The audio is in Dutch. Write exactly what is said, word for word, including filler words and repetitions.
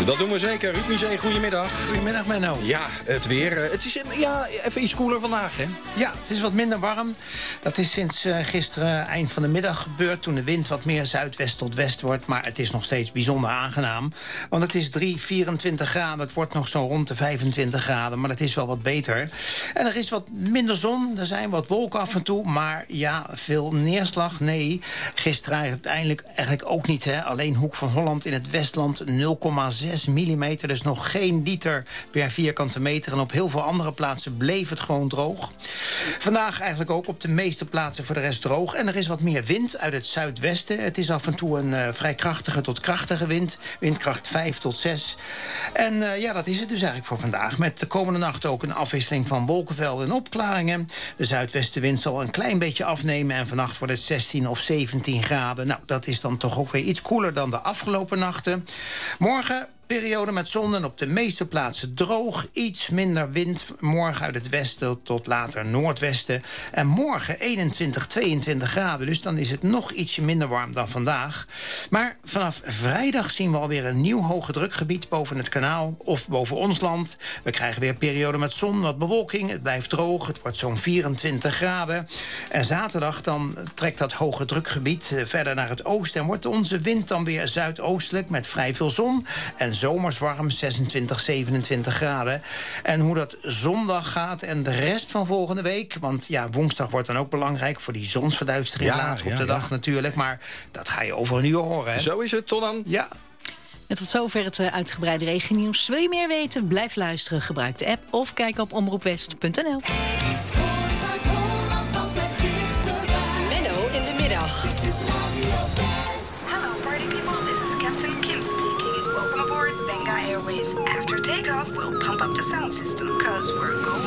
Dat doen we zeker. Ruud Misé, goedemiddag. Goedemiddag, Menno. Ja, het weer. eh, Het is eh, ja, even iets koeler vandaag, hè? Ja, het is wat minder warm. Dat is sinds uh, gisteren eind van de middag gebeurd, toen de wind wat meer zuidwest tot west wordt. Maar het is nog steeds bijzonder aangenaam. Want het is drie, vierentwintig graden. Het wordt nog zo rond de vijfentwintig graden, maar dat is wel wat beter. En er is wat minder zon. Er zijn wat wolken af en toe. Maar ja, veel neerslag, nee. Gisteren uiteindelijk eigenlijk ook niet, hè. Alleen Hoek van Holland in het Westland nul komma zes millimeter. Dus nog geen liter per vierkante meter. En op heel veel andere plaatsen bleef het gewoon droog. Vandaag eigenlijk ook op de meeste plaatsen voor de rest droog. En er is wat meer wind uit het zuidwesten. Het is af en toe een uh, vrij krachtige tot krachtige wind. Windkracht vijf tot zes. En uh, ja, dat is het dus eigenlijk voor vandaag. Met de komende nacht ook een afwisseling van wolkenvelden en opklaringen. De zuidwestenwind zal een klein beetje afnemen. En vannacht wordt het zestien of zeventien graden. Nou, dat is dan toch ook weer iets koeler dan de afgelopen nachten. Morgen periode met zon en op de meeste plaatsen droog. Iets minder wind. Morgen uit het westen tot later noordwesten. En morgen eenentwintig, tweeëntwintig graden. Dus dan is het nog ietsje minder warm dan vandaag. Maar vanaf vrijdag zien we alweer een nieuw hoge drukgebied boven het kanaal of boven ons land. We krijgen weer periode met zon, wat bewolking. Het blijft droog. Het wordt zo'n vierentwintig graden. En zaterdag dan trekt dat hoge drukgebied verder naar het oosten. En wordt onze wind dan weer zuidoostelijk met vrij veel zon. En zomers warm, zesentwintig, zevenentwintig graden. En hoe dat zondag gaat en de rest van volgende week. Want ja, woensdag wordt dan ook belangrijk voor die zonsverduistering Ja, later op ja, de dag ja. natuurlijk. Maar dat ga je over een uur horen, hè? Zo is het, tot dan. Ja. En tot zover het uh, uitgebreide regennieuws. Wil je meer weten? Blijf luisteren. Gebruik de app of kijk op omroepwest punt n l. Menno in de middag. Hello, party people. This is Captain Kim speaking. Welcome aboard Benga Airways. After takeoff, we'll pump up the sound system, cause we're going